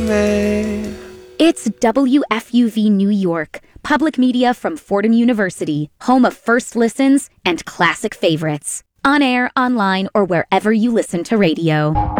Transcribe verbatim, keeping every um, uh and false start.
me. It's W F U V New York, public media from Fordham University, home of first listens and classic favorites. On air, online, or wherever you listen to radio.